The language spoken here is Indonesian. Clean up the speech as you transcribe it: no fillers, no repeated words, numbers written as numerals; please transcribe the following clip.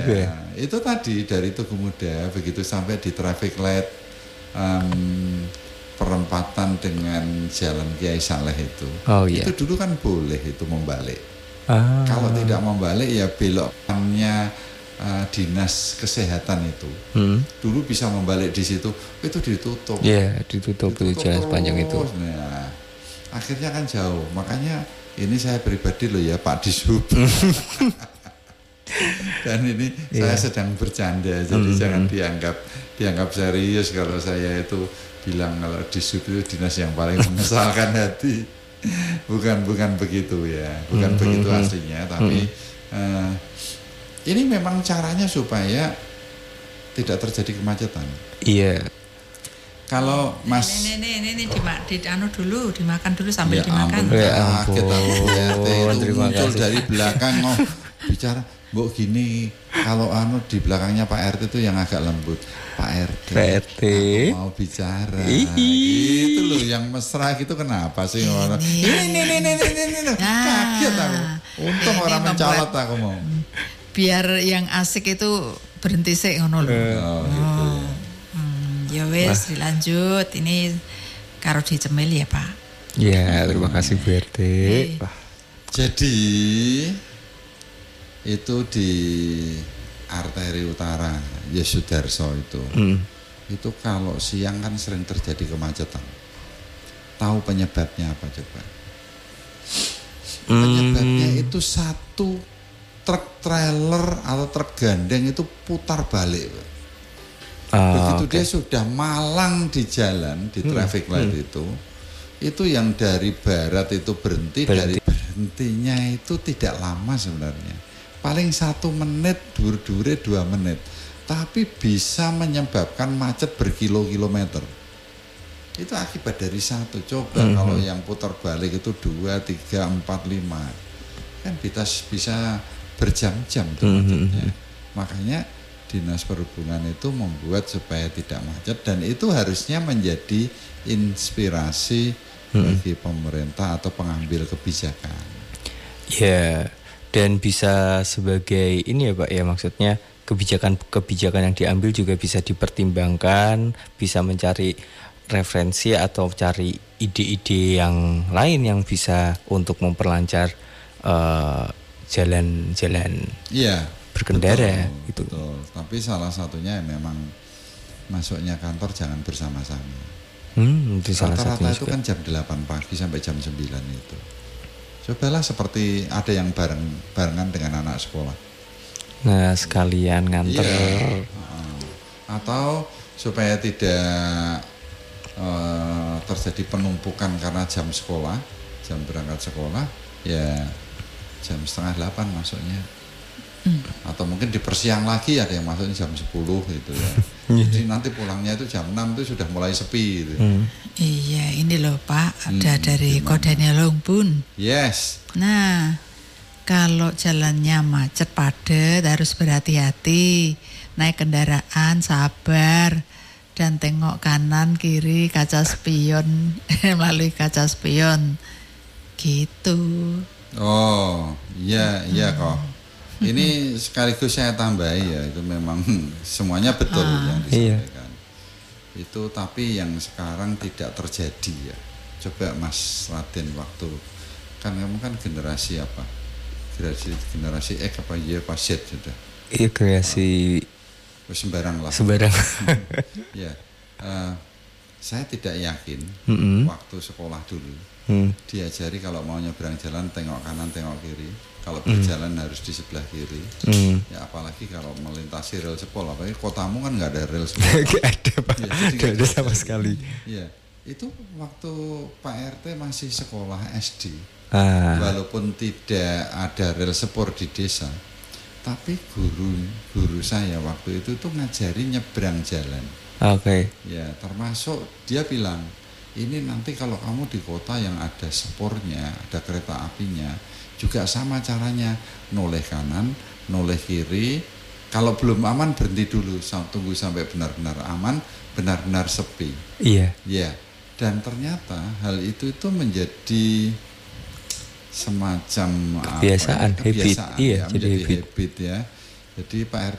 Ya, itu tadi dari Tugu Muda begitu sampai di traffic light perempatan dengan Jalan Kiai Saleh itu. Oh iya. Itu dulu kan boleh itu membalik. Ah. Kalau tidak membalik ya belokannya dinas kesehatan itu. Dulu bisa membalik di situ, itu ditutup. Iya, ditutup itu jalan sepanjang itu. Nah, akhirnya kan jauh. Makanya ini saya pribadi loh ya Pak Dishub. Dan ini saya sedang bercanda, jadi jangan dianggap serius kalau saya itu bilang kalau Dishub itu dinas yang paling mengesalkan hati. Bukan begitu ya, bukan begitu aslinya, tapi ini memang caranya supaya tidak terjadi kemacetan. Iya. Kalau Mas ini dulu dimakan dulu sambil dimakan. Ya ampun. Terima kasih. Dari belakang bicara, Mbok gini, kalau di belakangnya Pak RT itu yang agak lembut. Pak RT. Aku mau bicara. Itu loh yang mesra gitu kenapa sih orang? Ini. Kaget aku. Untung orang mencolot aku mau. Biar yang asik itu berhenti sih ngono lho. Gitu ya. Ya wes dilanjut. Ini karo dicemil ya Pak. Ya terima kasih Bu RT. Jadi itu di arteri utara Yesudarso itu kalau siang kan sering terjadi kemacetan. Tahu penyebabnya apa coba? Penyebabnya itu satu truk trailer atau truk gandeng itu putar balik. Begitu dia sudah malang di jalan di traffic light itu yang dari barat itu berhenti. Dari berhentinya itu tidak lama sebenarnya, paling 1 menit, dur-dure 2 menit, tapi bisa menyebabkan macet berkilo-kilometer. Itu akibat dari satu. Coba kalau yang putar balik itu 2, 3, 4, 5 kan bisa berjam-jam tuh macetnya. Makanya Dinas Perhubungan itu membuat supaya tidak macet, dan itu harusnya menjadi inspirasi bagi pemerintah atau pengambil kebijakan. Ya, dan bisa sebagai ini ya Pak ya, maksudnya kebijakan yang diambil juga bisa dipertimbangkan, bisa mencari referensi atau cari ide-ide yang lain yang bisa untuk memperlancar jalan-jalan berkendara gitu. Betul. Tapi salah satunya memang masuknya kantor jangan bersama-sama. Rata-rata itu kan jam 8 pagi sampai jam 9 itu. Cobalah seperti ada yang barengan dengan anak sekolah. Nah, sekalian nganter. Iya. Atau supaya tidak terjadi penumpukan karena jam sekolah, jam berangkat sekolah, ya jam 7:30 masuknya. Atau mungkin dipersiang lagi, ada yang masuknya jam 10 gitu ya. Jadi nanti pulangnya itu jam 6 itu sudah mulai sepi gitu. Iya, ini loh Pak, ada dari Kodanya Longbun. Yes. Nah, kalau jalannya macet padat harus berhati-hati. Naik kendaraan sabar dan tengok kanan kiri kaca spion melalui kaca spion. Gitu. Oh, iya kok. Ini sekaligus saya tambahi ya, itu memang semuanya betul yang disampaikan. Itu tapi yang sekarang tidak terjadi ya. Coba Mas Raden waktu kan kamu kan generasi apa? Generasi X apa Y apa Z sudah? Iya, generasi sembarang lah. Sembarang. Ya. Saya tidak yakin waktu sekolah dulu diajari kalau mau nyebrang jalan tengok kanan tengok kiri. Kalau berjalan harus di sebelah kiri. Ya apalagi kalau melintasi rel sepol, apalagi kotamu kan nggak ada rel sepol. Nggak ada Pak, nggak ada sama sekali. Ya, itu waktu Pak RT masih sekolah SD. Walaupun tidak ada rel sepur di desa, tapi guru saya waktu itu tuh ngajari nyebrang jalan. Oke. Ya, termasuk dia bilang, ini nanti kalau kamu di kota yang ada sepornya, ada kereta apinya, juga sama caranya, noleh kanan, noleh kiri. Kalau belum aman berhenti dulu, tunggu sampai benar-benar aman, benar-benar sepi. Iya. Ya, dan ternyata hal itu menjadi semacam kebiasaan, kebiasaan habit. Iya, ya, jadi habit ya. Jadi Pak RT